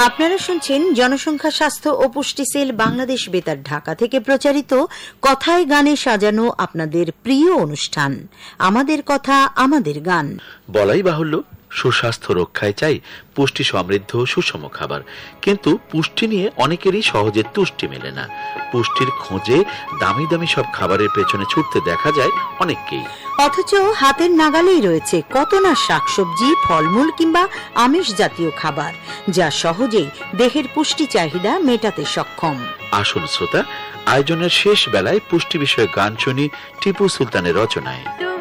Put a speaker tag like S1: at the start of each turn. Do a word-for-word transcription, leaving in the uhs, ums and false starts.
S1: আপনারা শুনছেন জনসংখ্যা স্বাস্থ্য ও পুষ্টি সেল বাংলাদেশ বেতার ঢাকা থেকে প্রচারিত কথায় গানে সাজানো আপনাদের প্রিয় অনুষ্ঠান আমাদের কথা আমাদের গান।
S2: বলাই বাহুল্য, সুস্বাস্থ্য রক্ষায় চাই পুষ্টি সমৃদ্ধ সুষম খাবার, কিন্তু পুষ্টি নিয়ে অনেকেরই সহজে তুষ্টি মেলে না। পুষ্টির খোঁজে দামি দামি সব খাবারের পেছনে ছুটতে দেখা যায় অনেককেই,
S1: অথচ হাতের নাগালেই রয়েছে কত না শাকসবজি, ফলমূল কিংবা আমিষ জাতীয় খাবার, যা সহজেই দেহের পুষ্টি চাহিদা মেটাতে সক্ষম।
S2: আসুন শ্রোতা, আয়োজনের শেষ বেলায় পুষ্টি বিষয়ক গান শুনি টিপু সুলতানের রচনায়।